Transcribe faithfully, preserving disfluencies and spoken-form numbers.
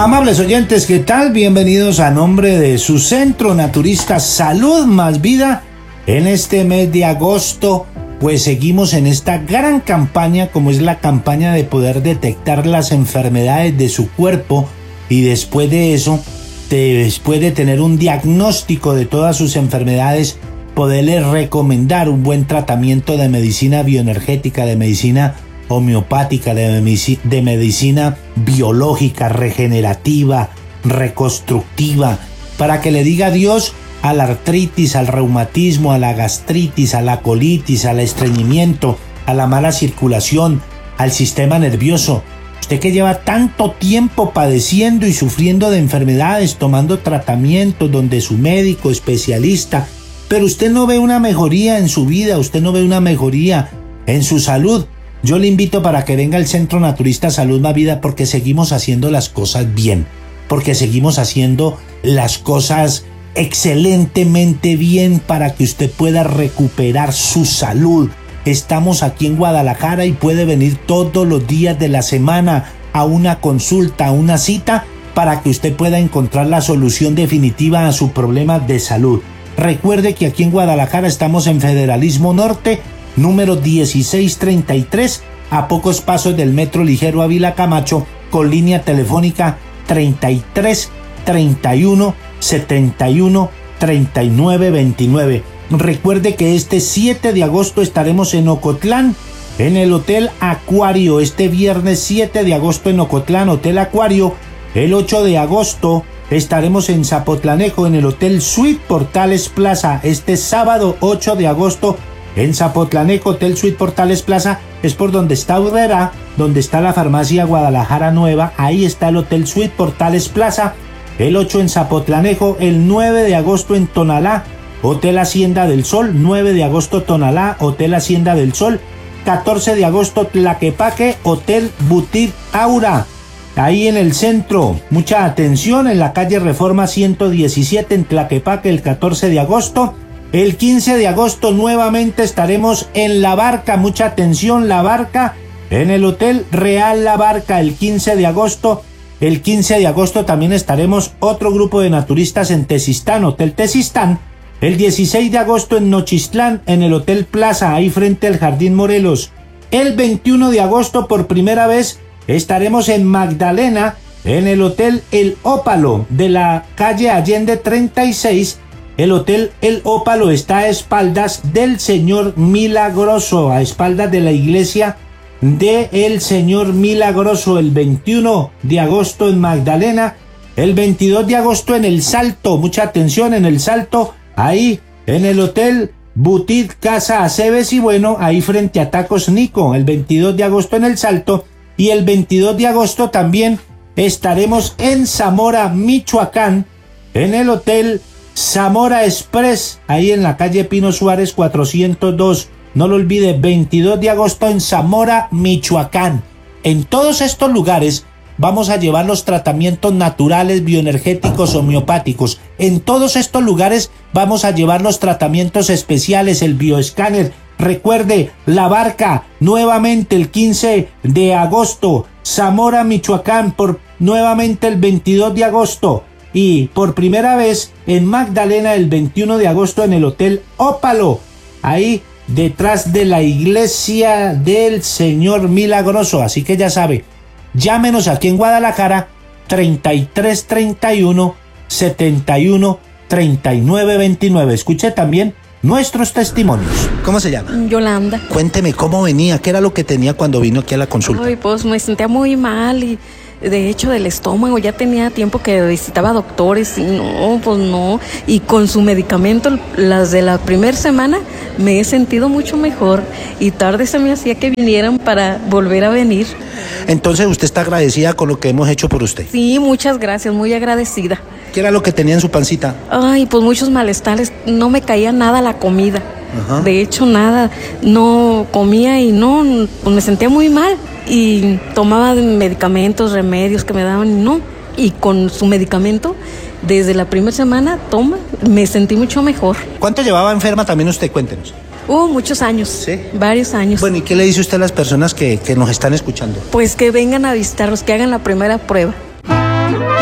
Amables oyentes, ¿qué tal? Bienvenidos a nombre de su Centro Naturista Salud Más Vida. En este mes de agosto, pues seguimos en esta gran campaña, como es la campaña de poder detectar las enfermedades de su cuerpo y después de eso, después de tener un diagnóstico de todas sus enfermedades, poderles recomendar un buen tratamiento de medicina bioenergética, de medicina homeopática, de, medici- de medicina biológica, regenerativa, reconstructiva, para que le diga adiós a la artritis, al reumatismo, a la gastritis, a la colitis, al estreñimiento, a la mala circulación, al sistema nervioso. Usted que lleva tanto tiempo padeciendo y sufriendo de enfermedades, tomando tratamientos donde su médico especialista, pero usted no ve una mejoría en su vida, usted no ve una mejoría en su salud. Yo le invito para que venga al Centro Naturista Salud Más Vida, porque seguimos haciendo las cosas bien, porque seguimos haciendo las cosas excelentemente bien para que usted pueda recuperar su salud. Estamos aquí en Guadalajara y puede venir todos los días de la semana a una consulta, a una cita, para que usted pueda encontrar la solución definitiva a su problema de salud. Recuerde que aquí en Guadalajara estamos en Federalismo Norte, número dieciséis treinta y tres, a pocos pasos del Metro Ligero Ávila Camacho, con línea telefónica treinta y tres treinta y uno setenta y uno treinta y nueve veintinueve. Recuerde que este siete de agosto estaremos en Ocotlán, en el Hotel Acuario. Este viernes siete de agosto en Ocotlán, Hotel Acuario. El ocho de agosto estaremos en Zapotlanejo, en el Hotel Suite Portales Plaza. Este sábado ocho de agosto en Zapotlanejo, Hotel Suite Portales Plaza, es por donde está Urrera, donde está la farmacia Guadalajara Nueva. Ahí está el Hotel Suite Portales Plaza. El ocho en Zapotlanejo, el nueve de agosto en Tonalá, Hotel Hacienda del Sol. nueve de agosto Tonalá, Hotel Hacienda del Sol. catorce de agosto Tlaquepaque, Hotel Boutique Aura. Ahí en el centro, mucha atención, en la calle Reforma ciento diecisiete en Tlaquepaque, el catorce de agosto. El quince de agosto nuevamente estaremos en La Barca, mucha atención, La Barca, en el Hotel Real La Barca, el quince de agosto. El quince de agosto también estaremos otro grupo de naturistas en Tezistán, Hotel Tezistán. El dieciséis de agosto en Nochistlán, en el Hotel Plaza, ahí frente al Jardín Morelos. El veintiuno de agosto por primera vez estaremos en Magdalena, en el Hotel El Ópalo de la calle Allende treinta y seis. El Hotel El Ópalo está a espaldas del Señor Milagroso, a espaldas de la iglesia de el Señor Milagroso. El veintiuno de agosto en Magdalena. El veintidós de agosto en El Salto, mucha atención, en El Salto, ahí en el Hotel Boutique Casa Aceves y Bueno, ahí frente a Tacos Nico. El veintidós de agosto en El Salto. Y el veintidós de agosto también estaremos en Zamora, Michoacán, en el Hotel Zamora Express, ahí en la calle Pino Suárez cuatrocientos dos. No lo olvide, veintidós de agosto en Zamora, Michoacán. En todos estos lugares vamos a llevar los tratamientos naturales, bioenergéticos, homeopáticos. En todos estos lugares vamos a llevar los tratamientos especiales, el bioescáner. Recuerde, La Barca, nuevamente el quince de agosto. Zamora, Michoacán, por nuevamente el veintidós de agosto. Y por primera vez en Magdalena el veintiuno de agosto en el Hotel Ópalo, ahí detrás de la iglesia del Señor Milagroso. Así que ya sabe, llámenos aquí en Guadalajara treinta y tres treinta y uno setenta y uno treinta y nueve veintinueve. Escuche también nuestros testimonios. ¿Cómo se llama? Yolanda. Cuénteme cómo venía, qué era lo que tenía cuando vino aquí a la consulta. Ay, pues me sentía muy mal y de hecho del estómago, ya tenía tiempo que visitaba doctores y no, pues no, y con su medicamento, las de la primera semana, me he sentido mucho mejor y tarde se me hacía que vinieran para volver a venir. Entonces usted está agradecida con lo que hemos hecho por usted. Sí, muchas gracias, muy agradecida. ¿Qué era lo que tenía en su pancita? Ay, pues muchos malestares, no me caía nada la comida. Ajá. De hecho nada, no comía y no, pues me sentía muy mal y tomaba medicamentos, remedios que me daban y no, y con su medicamento desde la primera semana toma, me sentí mucho mejor. ¿Cuánto llevaba enferma también usted? Cuéntenos. Uh, muchos años. ¿Sí? Varios años. Bueno, ¿y qué le dice usted a las personas que, que nos están escuchando? Pues que vengan a visitarlos, que hagan la primera prueba.